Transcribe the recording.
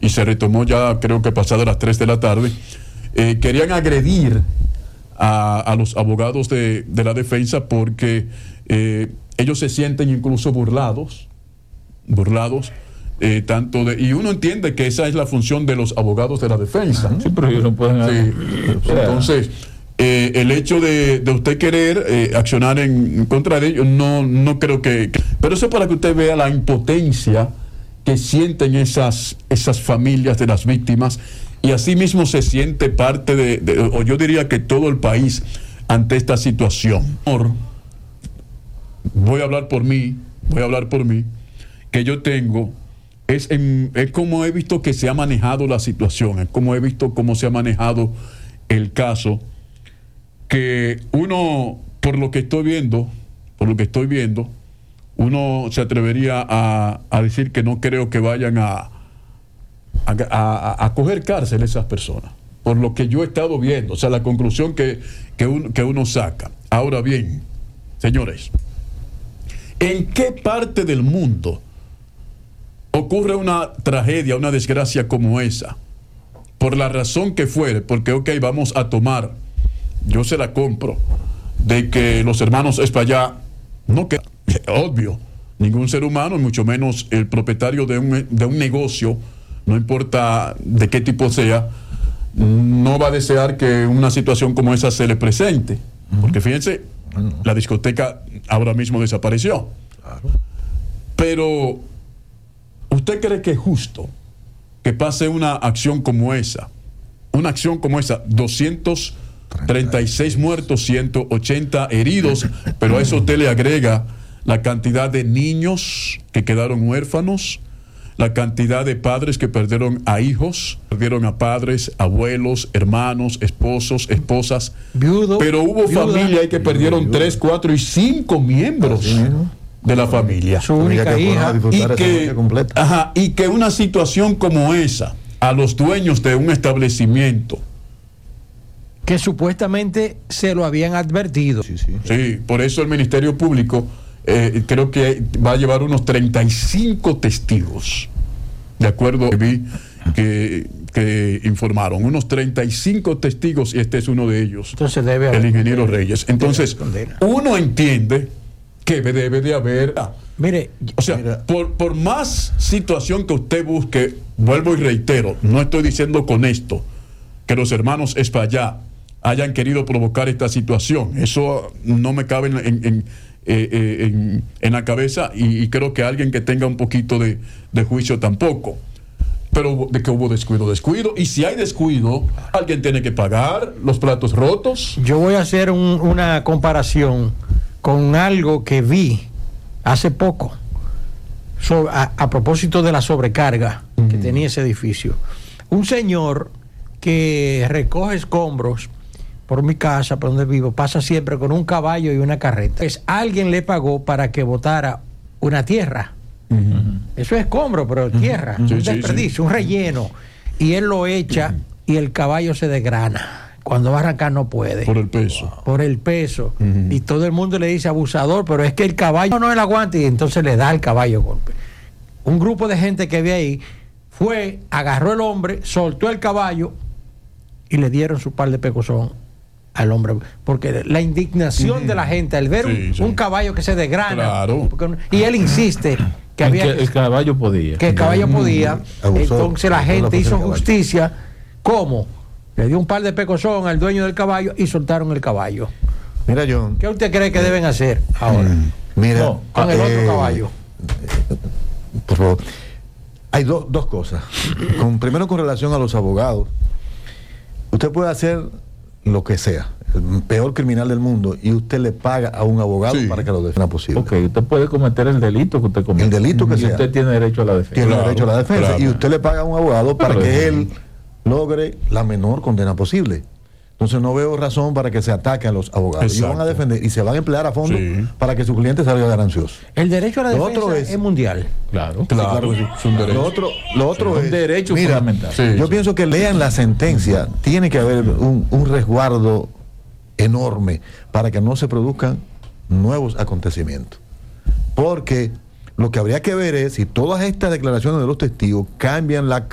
y se retomó ya creo que pasado las 3 de la tarde, querían agredir a los abogados de la defensa porque ellos se sienten incluso burlados, y uno entiende que esa es la función de los abogados de la defensa. Sí, pero ellos no pueden. Sí. Entonces, el hecho de usted querer accionar en contra de ellos, no creo que. Pero eso es para que usted vea la impotencia que sienten esas familias de las víctimas, y asimismo se siente parte o yo diría que todo el país ante esta situación. Voy a hablar por mí, que yo tengo. Es como he visto que se ha manejado la situación, es como he visto cómo se ha manejado el caso, que uno, por lo que estoy viendo, uno se atrevería a decir que no creo que vayan a coger cárcel esas personas, por lo que yo he estado viendo, o sea, la conclusión que uno saca. Ahora bien, señores, ¿en qué parte del mundo ocurre una tragedia, una desgracia como esa? Por la razón que fuere, porque vamos a tomar, yo se la compro, de que los hermanos Espaillá, no que obvio, ningún ser humano, y mucho menos el propietario de un negocio, no importa de qué tipo sea, no va a desear que una situación como esa se le presente, porque fíjense, la discoteca ahora mismo desapareció. Claro. Pero ¿usted cree que es justo que pase una acción como esa? 236 muertos, 180 heridos, pero a eso usted le agrega la cantidad de niños que quedaron huérfanos, la cantidad de padres que perdieron a hijos, perdieron a padres, abuelos, hermanos, esposos, esposas. Pero hubo familias que perdieron 3, 4 y 5 miembros de la familia. Su única hija. Y que una situación como esa, a los dueños de un establecimiento, que supuestamente se lo habían advertido. Sí, por eso el Ministerio Público creo que va a llevar unos 35 testigos, de acuerdo a que informaron, unos 35 testigos, y este es uno de ellos. Entonces debe haber, el ingeniero Reyes. Entonces, uno entiende que debe de haber. Mire, o sea, por más situación que usted busque, vuelvo y reitero, no estoy diciendo con esto que los hermanos Espaillá hayan querido provocar esta situación. Eso no me cabe en la cabeza, y creo que alguien que tenga un poquito de juicio tampoco. Pero de que hubo descuido, y si hay descuido, alguien tiene que pagar los platos rotos. Yo voy a hacer una comparación con algo que vi hace poco a propósito de la sobrecarga que tenía ese edificio. Un señor que recoge escombros por mi casa, por donde vivo, pasa siempre con un caballo y una carreta. Pues alguien le pagó para que botara una tierra. Eso es escombro, pero tierra, un desperdicio, un relleno. Y él lo echa y el caballo se desgrana. Cuando va a arrancar no puede. Por el peso. Por el peso. Y todo el mundo le dice abusador, pero es que el caballo no el aguanta, y entonces le da al caballo golpe. Un grupo de gente que había ahí fue, agarró el hombre, soltó el caballo y le dieron su par de pecozón al hombre, porque la indignación de la gente al ver un caballo que se desgrana, claro, y él insiste que el caballo podía, entonces la gente hizo justicia. ¿Cómo? Le dio un par de pecozón al dueño del caballo y soltaron el caballo. Mira, John, ¿qué usted cree que deben hacer ahora? Mira, con el otro caballo. Por favor, hay dos cosas. Primero, con relación a los abogados, usted puede hacer lo que sea, el peor criminal del mundo, y usted le paga a un abogado para que lo defienda posible. Ok, usted puede cometer el delito que usted comete. El delito que sea. Y usted tiene derecho a la defensa. Tiene derecho a la defensa. Y usted le paga a un abogado para que él logre la menor condena posible. Entonces no veo razón para que se ataquen a los abogados. Ellos van a defender y se van a emplear a fondo para que su cliente salga ganancioso. El derecho a la defensa es mundial. Claro. Es un derecho. Lo otro es un derecho fundamental. Yo pienso que lean la sentencia. Tiene que haber un resguardo enorme para que no se produzcan nuevos acontecimientos. Porque lo que habría que ver es si todas estas declaraciones de los testigos cambian la